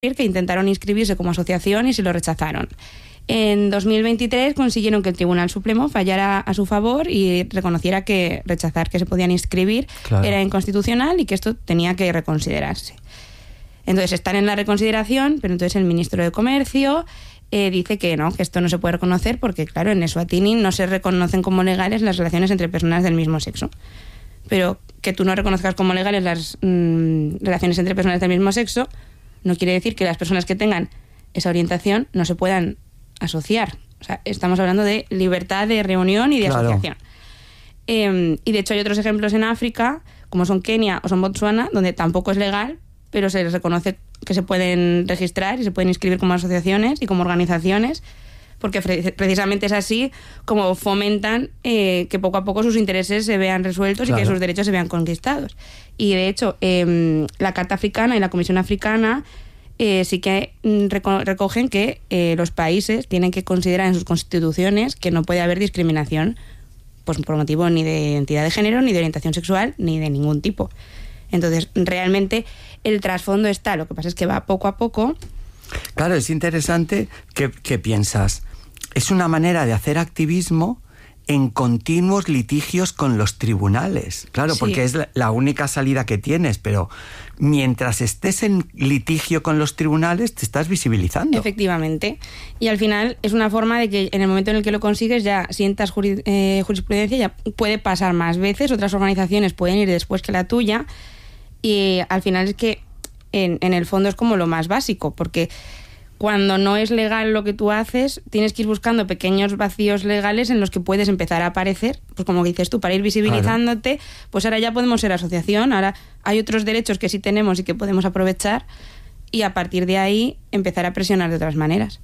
que intentaron inscribirse como asociación y se lo rechazaron. En 2023 consiguieron que el Tribunal Supremo fallara a su favor y reconociera que rechazar que se podían inscribir era inconstitucional y que esto tenía que reconsiderarse. Entonces están en la reconsideración, pero entonces el ministro de Comercio dice que no, que esto no se puede reconocer porque, claro, en Eswatini no se reconocen como legales las relaciones entre personas del mismo sexo. Pero que tú no reconozcas como legales las relaciones entre personas del mismo sexo no quiere decir que las personas que tengan esa orientación no se puedan asociar. O sea, estamos hablando de libertad de reunión y de asociación. Y de hecho hay otros ejemplos en África, como son Kenia o son Botsuana, donde tampoco es legal, pero se les reconoce que se pueden registrar y se pueden inscribir como asociaciones y como organizaciones, porque precisamente es así como fomentan que poco a poco sus intereses se vean resueltos y que sus derechos se vean conquistados. Y de hecho, la Carta Africana y la Comisión Africana sí que recogen que los países tienen que considerar en sus constituciones que no puede haber discriminación pues por motivo ni de identidad de género, ni de orientación sexual, ni de ningún tipo. Entonces, realmente el trasfondo está, lo que pasa es que va poco a poco. Claro, es interesante que piensas, es una manera de hacer activismo en continuos litigios con los tribunales. Claro, porque es la única salida que tienes, pero mientras estés en litigio con los tribunales te estás visibilizando. Efectivamente. Y al final es una forma de que en el momento en el que lo consigues ya sientas jurisprudencia, ya puede pasar más veces, otras organizaciones pueden ir después que la tuya, y al final es que en el fondo es como lo más básico, porque cuando no es legal lo que tú haces, tienes que ir buscando pequeños vacíos legales en los que puedes empezar a aparecer, pues como dices tú, para ir visibilizándote, pues ahora ya podemos ser asociación, ahora hay otros derechos que sí tenemos y que podemos aprovechar, y a partir de ahí empezar a presionar de otras maneras.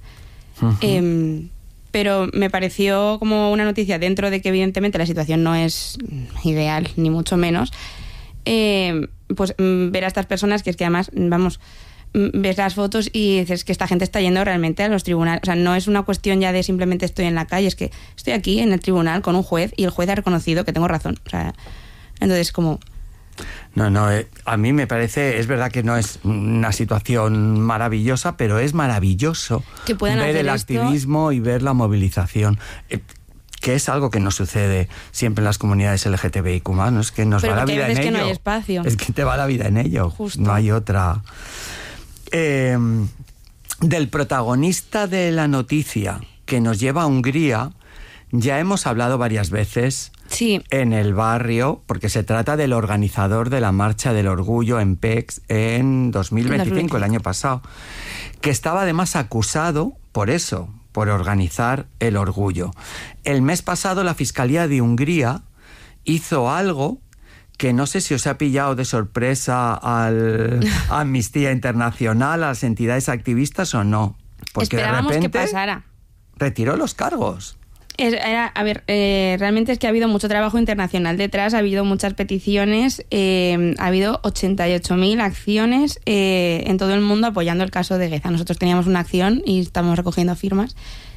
Pero me pareció como una noticia, dentro de que evidentemente la situación no es ideal, ni mucho menos, pues ver a estas personas que es que además, vamos, ves las fotos y dices que esta gente está yendo realmente a los tribunales. O sea, no es una cuestión ya de simplemente estoy en la calle, es que estoy aquí en el tribunal con un juez y el juez ha reconocido que tengo razón. O sea, entonces como... No, a mí me parece, es verdad que no es una situación maravillosa, pero es maravilloso que puedan ver el activismo y ver la movilización. Que es algo que no sucede siempre en las comunidades LGTBIQ+, ¿no? Es que nos va la vida en ello. Que no hay espacio. Es que te va la vida en ello. Justo. No hay otra. Del protagonista de la noticia que nos lleva a Hungría, ya hemos hablado varias veces en el barrio, porque se trata del organizador de la Marcha del Orgullo en Pécs en 2025, el año pasado, que estaba además acusado por eso, por organizar el orgullo. El mes pasado la Fiscalía de Hungría hizo algo que no sé si os ha pillado de sorpresa a Amnistía Internacional, a las entidades activistas o no. Porque esperábamos de repente que pasara. Retiró los cargos. Realmente es que ha habido mucho trabajo internacional detrás, ha habido muchas peticiones, ha habido 88.000 acciones en todo el mundo apoyando el caso de Geza. Nosotros teníamos una acción y estamos recogiendo firmas.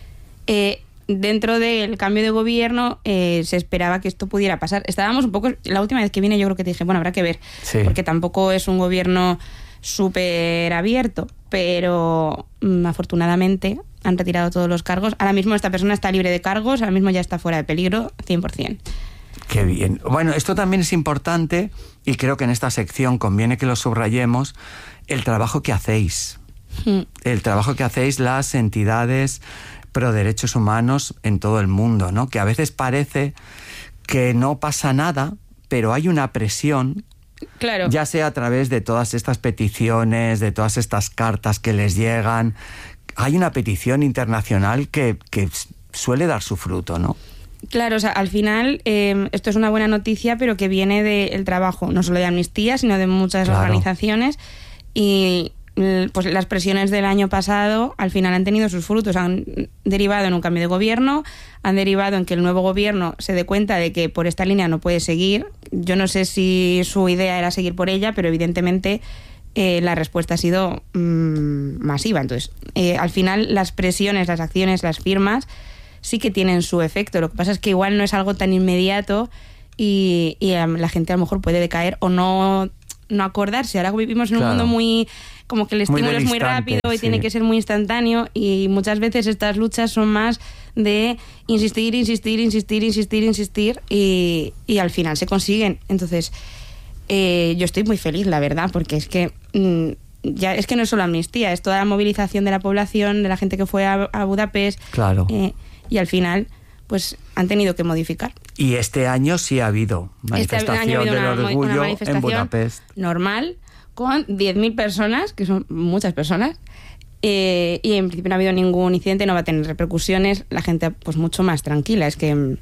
Dentro del cambio de gobierno se esperaba que esto pudiera pasar. Estábamos un poco... La última vez que vine yo creo que te dije, bueno, habrá que ver, porque tampoco es un gobierno súper abierto, pero afortunadamente han retirado todos los cargos. Ahora mismo esta persona está libre de cargos, ahora mismo ya está fuera de peligro, 100%. Qué bien. Bueno, esto también es importante, y creo que en esta sección conviene que lo subrayemos, el trabajo que hacéis. El trabajo que hacéis las entidades pro derechos humanos en todo el mundo, ¿no? Que a veces parece que no pasa nada, pero hay una presión. Claro. Ya sea a través de todas estas peticiones, de todas estas cartas que les llegan. Hay una petición internacional que suele dar su fruto, ¿no? Claro, o sea, al final esto es una buena noticia, pero que viene del trabajo, no solo de Amnistía, sino de muchas organizaciones, y pues las presiones del año pasado al final han tenido sus frutos, han derivado en un cambio de gobierno, han derivado en que el nuevo gobierno se dé cuenta de que por esta línea no puede seguir. Yo no sé si su idea era seguir por ella, pero evidentemente la respuesta ha sido masiva. Entonces, al final las presiones, las acciones, las firmas sí que tienen su efecto. Lo que pasa es que igual no es algo tan inmediato y la gente a lo mejor puede decaer o no acordarse. Ahora vivimos en un mundo muy como que el estímulo es muy rápido y tiene que ser muy instantáneo, y muchas veces estas luchas son más de insistir y al final se consiguen. Entonces yo estoy muy feliz, la verdad, porque es que ya es que no es solo amnistía, es toda la movilización de la población, de la gente que fue a Budapest, claro. Y al final pues han tenido que modificar. Y este año sí ha habido manifestación del orgullo en Budapest. Normal, con 10.000 personas, que son muchas personas, y en principio no ha habido ningún incidente, no va a tener repercusiones, la gente pues mucho más tranquila, es que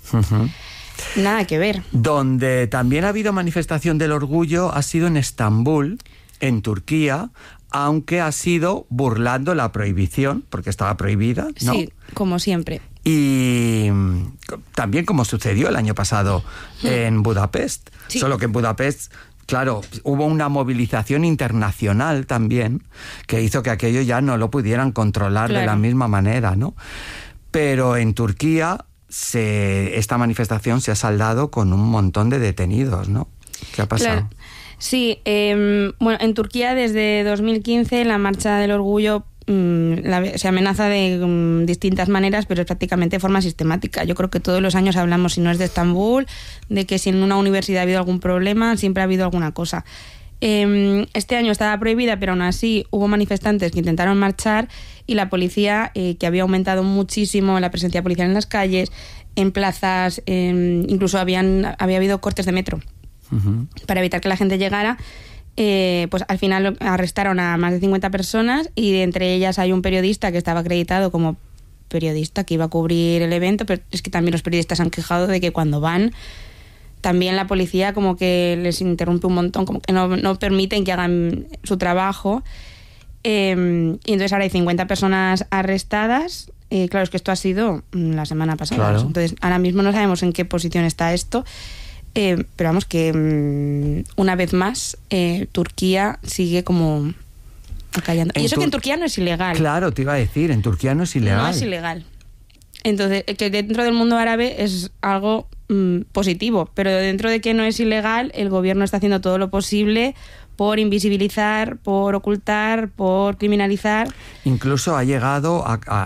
nada que ver. Donde también ha habido manifestación del orgullo ha sido en Estambul, en Turquía, aunque ha sido burlando la prohibición, porque estaba prohibida, ¿no? Sí, como siempre. Y también como sucedió el año pasado en Budapest, sí. Solo que en Budapest, claro, hubo una movilización internacional también que hizo que aquello ya no lo pudieran controlar de la misma manera, ¿no? Pero en Turquía esta manifestación se ha saldado con un montón de detenidos, ¿no? ¿Qué ha pasado? Claro. Sí, bueno, en Turquía desde 2015 la Marcha del Orgullo se amenaza de distintas maneras, pero es prácticamente de forma sistemática. Yo creo que todos los años hablamos, si no es de Estambul, de que si en una universidad ha habido algún problema, siempre ha habido alguna cosa. Este año estaba prohibida, pero aún así hubo manifestantes que intentaron marchar y la policía, que había aumentado muchísimo la presencia policial en las calles, en plazas, incluso había habido cortes de metro para evitar que la gente llegara. Pues al final arrestaron a más de 50 personas y entre ellas hay un periodista que estaba acreditado como periodista que iba a cubrir el evento, pero es que también los periodistas han quejado de que cuando van también la policía como que les interrumpe un montón, como que no permiten que hagan su trabajo, y entonces ahora hay 50 personas arrestadas. Claro, es que esto ha sido la semana pasada, claro. Entonces ahora mismo no sabemos en qué posición está esto. Pero vamos, que una vez más Turquía sigue como acallando. Y eso que en Turquía no es ilegal. Claro, te iba a decir, en Turquía no es ilegal. No es ilegal. Entonces, que dentro del mundo árabe es algo positivo, pero dentro de que no es ilegal, el gobierno está haciendo todo lo posible por invisibilizar, por ocultar, por criminalizar. Incluso ha llegado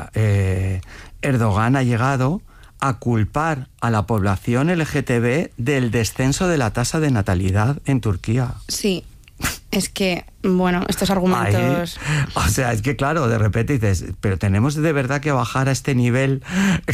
Erdogan ha llegado a culpar a la población LGTB del descenso de la tasa de natalidad en Turquía. Sí, es que, bueno, estos argumentos... O sea, es que claro, de repente dices, pero tenemos de verdad que bajar a este nivel,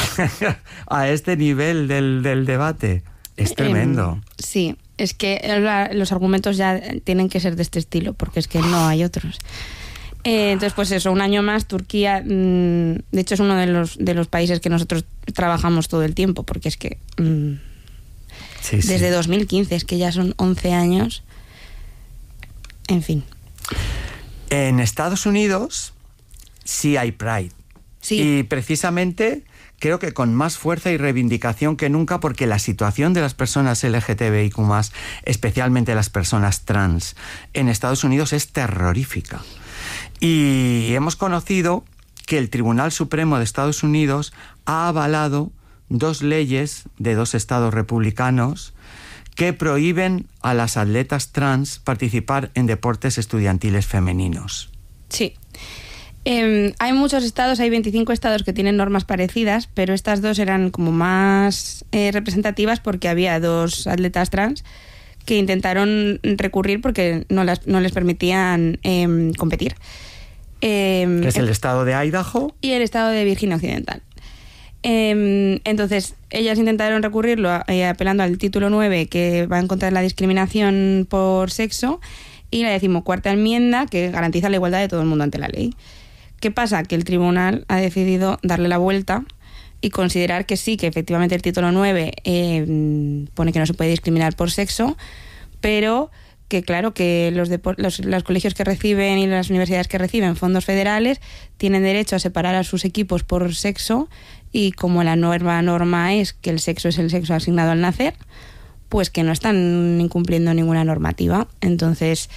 del debate. Es tremendo. Sí, es que los argumentos ya tienen que ser de este estilo, porque es que no hay otros. Entonces, pues eso, un año más, Turquía, de hecho es uno de los países que nosotros trabajamos todo el tiempo, porque es que desde 2015, es que ya son 11 años, en fin. En Estados Unidos sí hay Pride. Sí. Y precisamente creo que con más fuerza y reivindicación que nunca, porque la situación de las personas LGTBIQ+, especialmente las personas trans, en Estados Unidos es terrorífica. Y hemos conocido que el Tribunal Supremo de Estados Unidos ha avalado 2 leyes de 2 estados republicanos que prohíben a las atletas trans participar en deportes estudiantiles femeninos. Sí. Hay muchos estados, hay 25 estados que tienen normas parecidas, pero estas 2 eran como más representativas porque había 2 atletas trans que intentaron recurrir porque no les permitían competir. Que es el estado de Idaho y el estado de Virginia Occidental. Entonces, ellas intentaron recurrirlo apelando al título 9, que va en contra de la discriminación por sexo, y la 14ª enmienda, que garantiza la igualdad de todo el mundo ante la ley. ¿Qué pasa? Que el tribunal ha decidido darle la vuelta y considerar que sí, que efectivamente el título 9 pone que no se puede discriminar por sexo, pero que claro, que los colegios que reciben y las universidades que reciben fondos federales tienen derecho a separar a sus equipos por sexo, y como la nueva norma es que el sexo es el sexo asignado al nacer, pues que no están incumpliendo ninguna normativa. Entonces,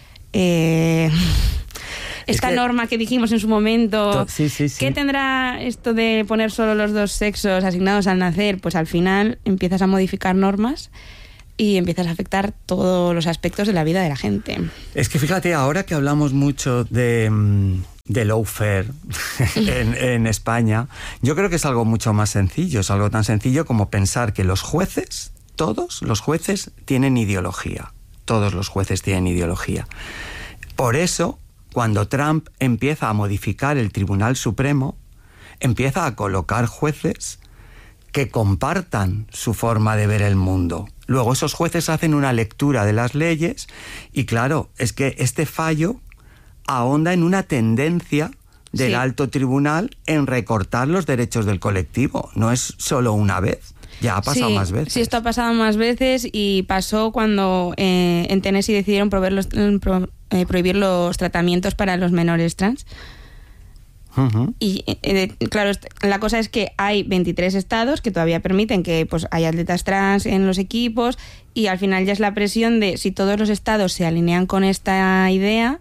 esta norma que dijimos en su momento, ¿qué tendrá esto de poner solo los 2 sexos asignados al nacer? Pues al final empiezas a modificar normas y empiezas a afectar todos los aspectos de la vida de la gente. Es que fíjate, ahora que hablamos mucho de lawfare en España, yo creo que es algo mucho más sencillo, es algo tan sencillo como pensar que los jueces, todos los jueces tienen ideología, todos los jueces tienen ideología. Por eso, cuando Trump empieza a modificar el Tribunal Supremo, empieza a colocar jueces que compartan su forma de ver el mundo. Luego esos jueces hacen una lectura de las leyes y claro, es que este fallo ahonda en una tendencia del alto tribunal en recortar los derechos del colectivo. No es solo una vez, ya ha pasado más veces. Sí, esto ha pasado más veces y pasó cuando en Tennessee decidieron prohibir los tratamientos para los menores trans. Uh-huh. Y claro, la cosa es que hay 23 estados que todavía permiten que pues haya atletas trans en los equipos y al final ya es la presión de si todos los estados se alinean con esta idea,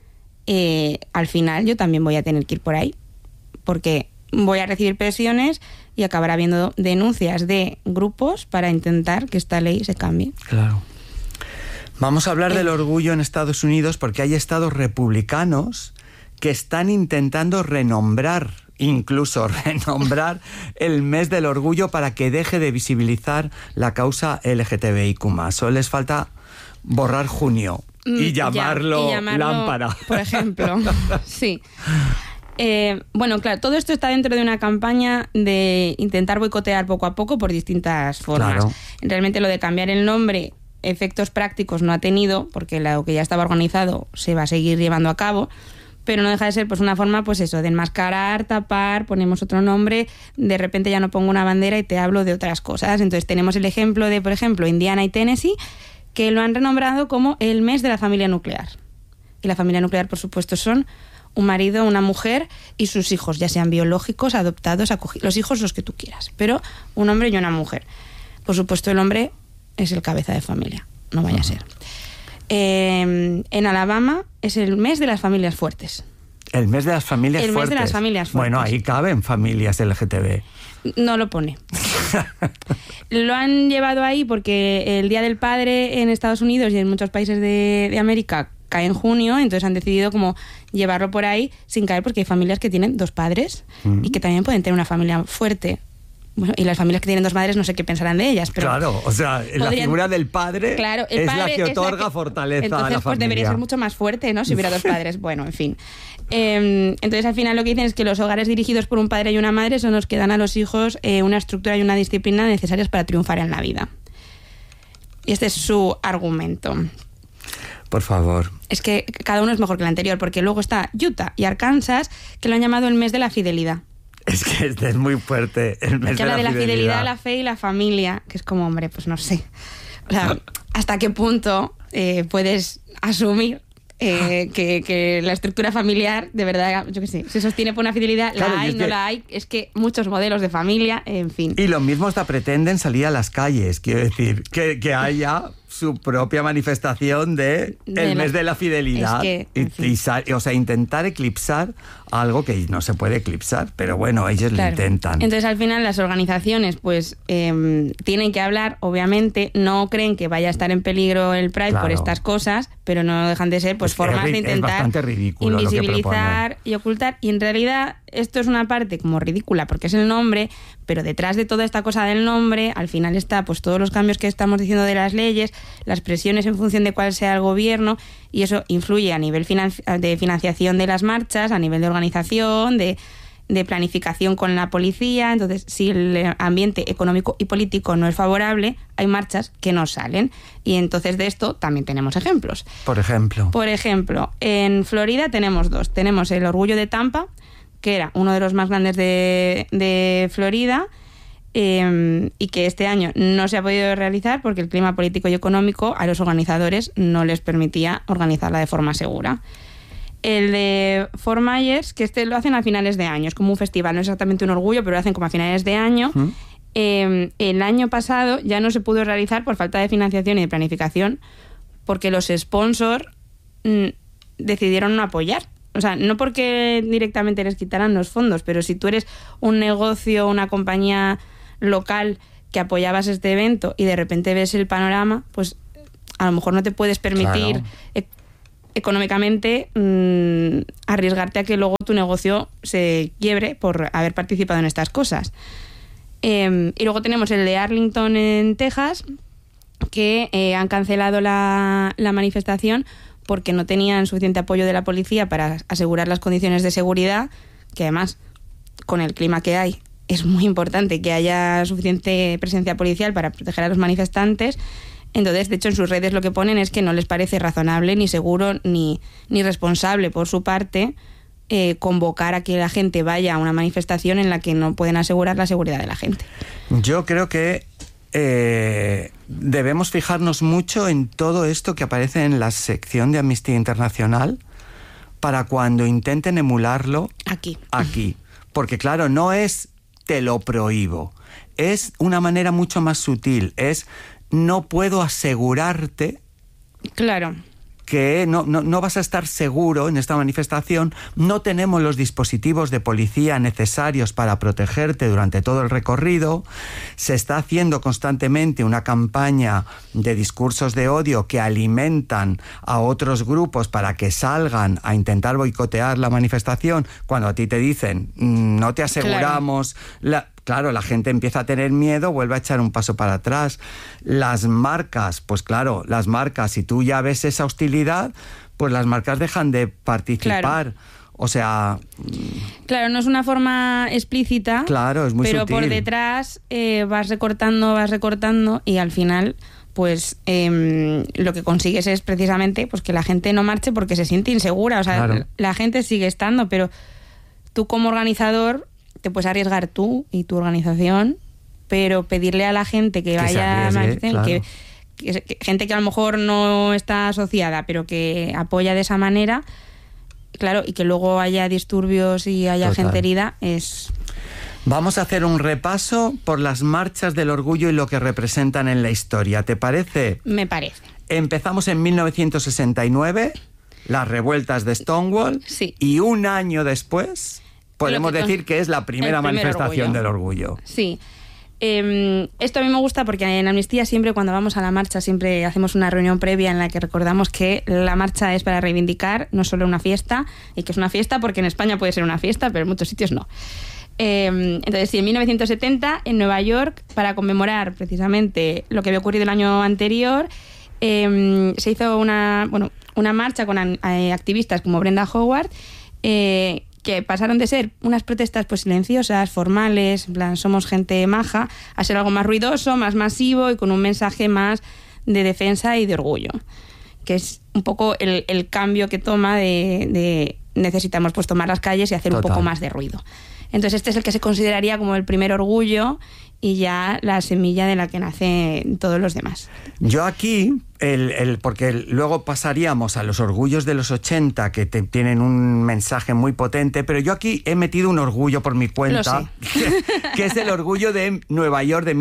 al final yo también voy a tener que ir por ahí porque voy a recibir presiones y acabará habiendo denuncias de grupos para intentar que esta ley se cambie. Claro. Vamos a hablar del orgullo en Estados Unidos porque hay estados republicanos que están intentando incluso renombrar el mes del orgullo para que deje de visibilizar la causa LGTBIQ+. Solo les falta borrar junio y llamarlo lámpara. Por ejemplo, sí. Bueno, claro, todo esto está dentro de una campaña de intentar boicotear poco a poco por distintas formas. Claro. Realmente lo de cambiar el nombre, efectos prácticos no ha tenido, porque lo que ya estaba organizado se va a seguir llevando a cabo, pero no deja de ser pues una forma pues eso, de enmascarar, tapar, ponemos otro nombre, de repente ya no pongo una bandera y te hablo de otras cosas. Entonces tenemos el ejemplo de, por ejemplo, Indiana y Tennessee, que lo han renombrado como el mes de la familia nuclear. Y la familia nuclear, por supuesto, son un marido, una mujer y sus hijos, ya sean biológicos, adoptados, acogidos, los hijos los que tú quieras, pero un hombre y una mujer. Por supuesto, el hombre es el cabeza de familia, no vaya a ser. En Alabama es el mes de las familias fuertes. El mes de las familias fuertes. El mes de las familias fuertes. Bueno, ahí caben familias LGTB. No lo pone. Lo han llevado ahí porque el Día del Padre en Estados Unidos y en muchos países de América cae en junio, entonces han decidido como llevarlo por ahí sin caer porque hay familias que tienen dos padres y que también pueden tener una familia fuerte. Bueno, y las familias que tienen dos madres no sé qué pensarán de ellas, pero... Claro, o sea, la figura del padre, claro, es la que otorga fortaleza a la familia. Entonces, pues debería ser mucho más fuerte, ¿no? Si hubiera dos padres. Bueno, en fin. Entonces, al final lo que dicen es que los hogares dirigidos por un padre y una madre son los que dan a los hijos una estructura y una disciplina necesarias para triunfar en la vida. Y este es su argumento. Por favor. Es que cada uno es mejor que el anterior, porque luego está Utah y Arkansas, que lo han llamado el mes de la fidelidad. Es que este es muy fuerte, el mes que habla de la fidelidad, la fe y la familia, que es como, hombre, pues no sé. O sea, ¿hasta qué punto puedes asumir que la estructura familiar, de verdad, yo qué sé, se sostiene por una fidelidad? Claro, la hay, no la hay, es que muchos modelos de familia, en fin. Y los mismos hasta pretenden salir a las calles, quiero decir, que haya su propia manifestación de el mes de la fidelidad. Es que, o sea, intentar eclipsar algo que no se puede eclipsar, pero bueno, ellos lo intentan. Entonces, al final, las organizaciones pues tienen que hablar, obviamente, no creen que vaya a estar en peligro el Pride por estas cosas, pero no dejan de ser pues formas de intentar invisibilizar y ocultar. Y en realidad, esto es una parte como ridícula, porque es el nombre, pero detrás de toda esta cosa del nombre, al final está pues todos los cambios que estamos diciendo de las leyes, las presiones en función de cuál sea el gobierno, y eso influye a nivel de financiación de las marchas, a nivel de organización, de planificación con la policía. Entonces, si el ambiente económico y político no es favorable, hay marchas que no salen. Y entonces de esto también tenemos ejemplos. Por ejemplo, en Florida tenemos dos. Tenemos el Orgullo de Tampa, que era uno de los más grandes de Florida, y que este año no se ha podido realizar porque el clima político y económico a los organizadores no les permitía organizarla de forma segura. El de Fort Myers, que lo hacen a finales de año, es como un festival, no es exactamente un orgullo, pero lo hacen como a finales de año. El año pasado ya no se pudo realizar por falta de financiación y de planificación porque los sponsors decidieron no apoyar. O sea, no porque directamente les quitaran los fondos, pero si tú eres un negocio, una compañía local que apoyabas este evento y de repente ves el panorama, pues a lo mejor no te puedes permitir económicamente arriesgarte a que luego tu negocio se quiebre por haber participado en estas cosas. Y luego tenemos el de Arlington en Texas, que han cancelado la manifestación porque no tenían suficiente apoyo de la policía para asegurar las condiciones de seguridad, que además, con el clima que hay, es muy importante que haya suficiente presencia policial para proteger a los manifestantes. Entonces, de hecho, en sus redes lo que ponen es que no les parece razonable, ni seguro, ni responsable por su parte convocar a que la gente vaya a una manifestación en la que no pueden asegurar la seguridad de la gente. Yo creo que debemos fijarnos mucho en todo esto que aparece en la sección de Amnistía Internacional para cuando intenten emularlo aquí. Porque claro, no es te lo prohíbo, es una manera mucho más sutil, es no puedo asegurarte que no vas a estar seguro en esta manifestación, no tenemos los dispositivos de policía necesarios para protegerte durante todo el recorrido, se está haciendo constantemente una campaña de discursos de odio que alimentan a otros grupos para que salgan a intentar boicotear la manifestación, cuando a ti te dicen no te aseguramos... Claro, la gente empieza a tener miedo, vuelve a echar un paso para atrás. Las marcas, pues claro, si tú ya ves esa hostilidad, pues las marcas dejan de participar. Claro. O sea... Claro, no es una forma explícita, claro, es muy pero sutil. Por detrás vas recortando y al final... pues lo que consigues es precisamente pues que la gente no marche porque se siente insegura. O sea, la gente sigue estando, pero tú como organizador... te puedes arriesgar tú y tu organización, pero pedirle a la gente que vaya a marchar, que gente que a lo mejor no está asociada, pero que apoya de esa manera, claro, y que luego haya disturbios y haya gente herida, es... Vamos a hacer un repaso por las marchas del orgullo y lo que representan en la historia. ¿Te parece? Me parece. Empezamos en 1969, las revueltas de Stonewall, y un año después... podemos decir que es la primera manifestación del orgullo. Sí. Esto a mí me gusta porque en Amnistía siempre cuando vamos a la marcha siempre hacemos una reunión previa en la que recordamos que la marcha es para reivindicar, no solo una fiesta, y que es una fiesta porque en España puede ser una fiesta, pero en muchos sitios no. Entonces, sí, en 1970 en Nueva York, para conmemorar precisamente lo que había ocurrido el año anterior, se hizo una marcha con activistas como Brenda Howard, que pasaron de ser unas protestas pues silenciosas, formales, en plan somos gente maja, a ser algo más ruidoso, más masivo y con un mensaje más de defensa y de orgullo, que es un poco el cambio que toma de necesitamos pues tomar las calles y hacer un poco más de ruido. Entonces este es el que se consideraría como el primer orgullo y ya la semilla de la que nacen todos los demás. Yo aquí, porque luego pasaríamos a los orgullos de los 80 que tienen un mensaje muy potente, pero yo aquí he metido un orgullo por mi cuenta, que es el orgullo de Nueva York de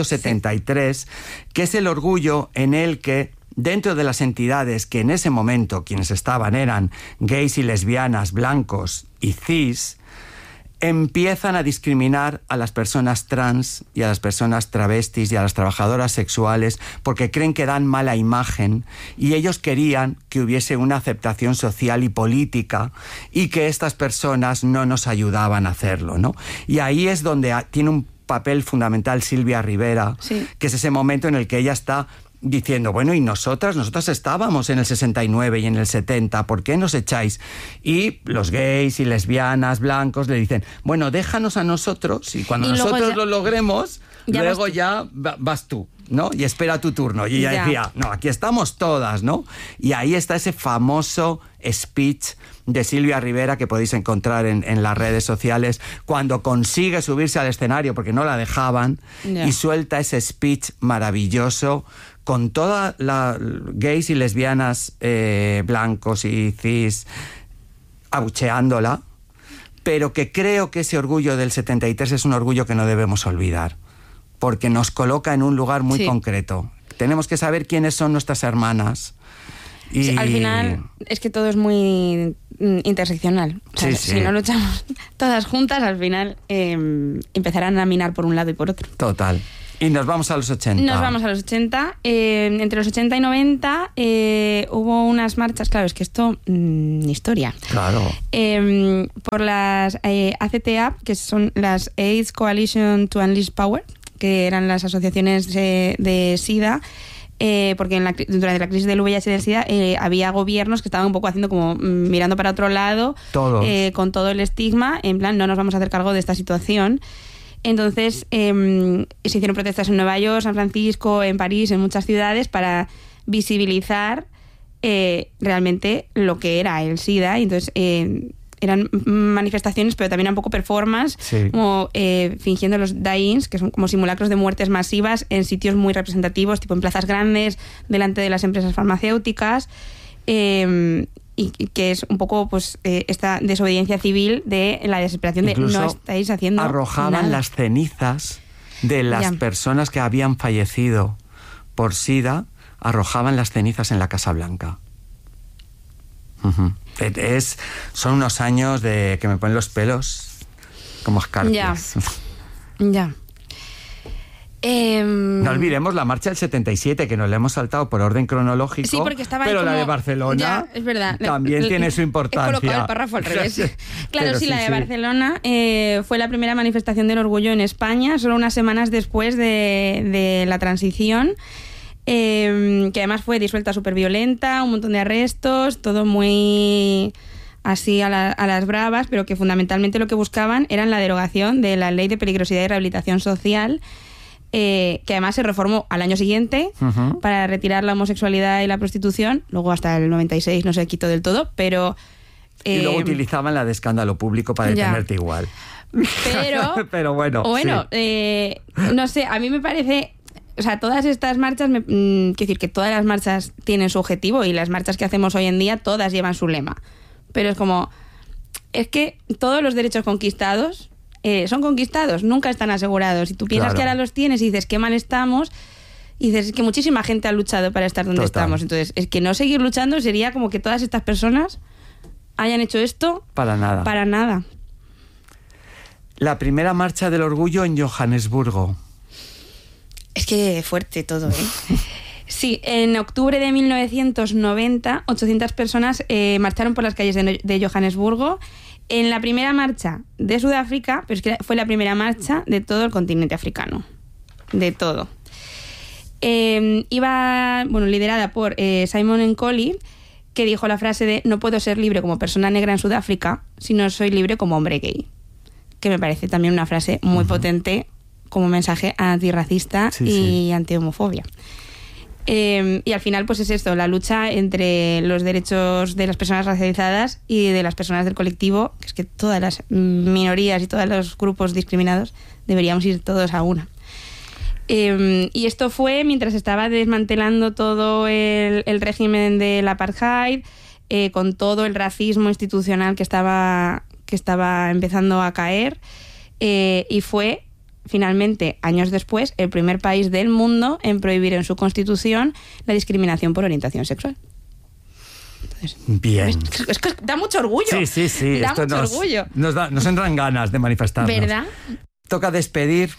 1973, que es el orgullo en el que dentro de las entidades que en ese momento quienes estaban eran gays y lesbianas, blancos y cis, empiezan a discriminar a las personas trans y a las personas travestis y a las trabajadoras sexuales porque creen que dan mala imagen y ellos querían que hubiese una aceptación social y política y que estas personas no nos ayudaban a hacerlo, ¿no? Y ahí es donde tiene un papel fundamental Silvia Rivera, que es ese momento en el que ella está diciendo, bueno, y nosotras estábamos en el 69 y en el 70, ¿por qué nos echáis? Y los gays y lesbianas, blancos, le dicen, bueno, déjanos a nosotros y cuando nosotros lo logremos, luego ya vas tú, ¿no? Y espera tu turno. Y ella decía, no, aquí estamos todas, ¿no? Y ahí está ese famoso speech de Silvia Rivera que podéis encontrar en las redes sociales cuando consigue subirse al escenario porque no la dejaban y suelta ese speech maravilloso con todas las gays y lesbianas blancos y cis abucheándola, pero que creo que ese orgullo del 73 es un orgullo que no debemos olvidar, porque nos coloca en un lugar muy concreto. Tenemos que saber quiénes son nuestras hermanas. Y... al final es que todo es muy interseccional. O sea, si no luchamos todas juntas, al final empezarán a minar por un lado y por otro. Total. Y nos vamos a los 80. Nos vamos a los 80. Entre los 80 y 90 hubo unas marchas, claro, es que esto, historia. Claro. Por las ACTA, que son las AIDS Coalition to Unleash Power, que eran las asociaciones de SIDA, porque durante la crisis del VIH y del SIDA había gobiernos que estaban un poco haciendo como mirando para otro lado, con todo el estigma, en plan, no nos vamos a hacer cargo de esta situación. Entonces se hicieron protestas en Nueva York, San Francisco, en París, en muchas ciudades para visibilizar realmente lo que era el SIDA. Y entonces eran manifestaciones, pero también un poco performance, como fingiendo los die-ins, que son como simulacros de muertes masivas en sitios muy representativos, tipo en plazas grandes, delante de las empresas farmacéuticas. Y que es un poco pues esta desobediencia civil de la desesperación de incluso no estáis haciendo arrojaban nada. las cenizas de las personas que habían fallecido por SIDA, arrojaban las cenizas en la Casa Blanca. Son unos años de que me ponen los pelos como escarpias. Ya. No olvidemos la marcha del 77, que nos la hemos saltado por orden cronológico, sí, porque estaba pero como, la de Barcelona ya, es verdad, también tiene su importancia. He colocado el párrafo al revés. Claro, pero sí, la de Barcelona fue la primera manifestación del orgullo en España, solo unas semanas después de la transición, que además fue disuelta súper violenta, un montón de arrestos, todo muy así a las bravas, pero que fundamentalmente lo que buscaban era la derogación de la Ley de Peligrosidad y Rehabilitación Social, que además se reformó al año siguiente para retirar la homosexualidad y la prostitución. Luego hasta el 96 no se quitó del todo, pero... y luego utilizaban la de escándalo público para detenerte igual. Pero bueno, sí. No sé, a mí me parece... O sea, todas estas marchas, quiero decir que todas las marchas tienen su objetivo y las marchas que hacemos hoy en día todas llevan su lema. Pero es como... Es que todos los derechos conquistados... son conquistados, nunca están asegurados. Y tú piensas que ahora los tienes y dices qué mal estamos, y dices que muchísima gente ha luchado para estar donde estamos. Entonces, es que no seguir luchando sería como que todas estas personas hayan hecho esto para nada. La primera marcha del orgullo en Johannesburgo. Es que fuerte todo, ¿eh? Sí, en octubre de 1990, 800 personas marcharon por las calles de Johannesburgo. En la primera marcha de Sudáfrica, pero es que fue la primera marcha de todo el continente africano. De todo. Iba, liderada por Simon Nkoli, que dijo la frase de no puedo ser libre como persona negra en Sudáfrica si no soy libre como hombre gay. Que me parece también una frase muy potente como mensaje antirracista y antihomofobia. Y al final pues es esto, la lucha entre los derechos de las personas racializadas y de las personas del colectivo, que es que todas las minorías y todos los grupos discriminados deberíamos ir todos a una. Y esto fue mientras estaba desmantelando todo el régimen del apartheid, con todo el racismo institucional que estaba empezando a caer, y fue finalmente, años después, el primer país del mundo en prohibir en su constitución la discriminación por orientación sexual. Entonces, bien. Es que da mucho orgullo. Sí. Da mucho orgullo. Nos entran ganas de manifestarnos. ¿Verdad? Toca despedir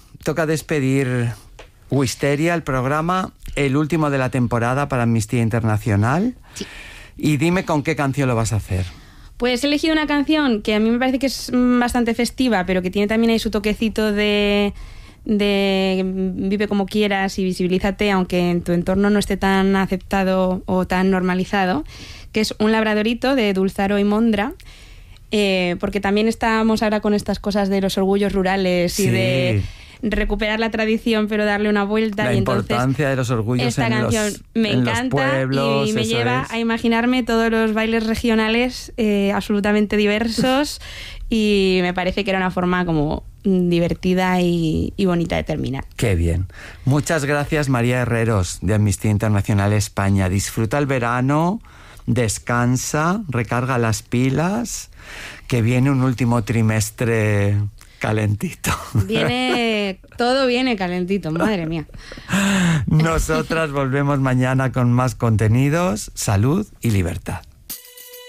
Wisteria, el programa, el último de la temporada para Amnistía Internacional. Sí. Y dime con qué canción lo vas a hacer. Pues he elegido una canción que a mí me parece que es bastante festiva, pero que tiene también ahí su toquecito de vive como quieras y visibilízate, aunque en tu entorno no esté tan aceptado o tan normalizado, que es Un labradorito de Dulzaro y Mondra, porque también estamos ahora con estas cosas de los orgullos rurales y de recuperar la tradición pero darle una vuelta. La importancia de los orgullos esta canción me encanta, los pueblos, y me lleva a imaginarme todos los bailes regionales absolutamente diversos y me parece que era una forma como divertida y bonita de terminar. Qué bien. Muchas gracias, María Herreros, de Amnistía Internacional España. Disfruta el verano, descansa, recarga las pilas, que viene un último trimestre calentito. Todo viene calentito, madre mía. Nosotras volvemos mañana con más contenidos, salud y libertad.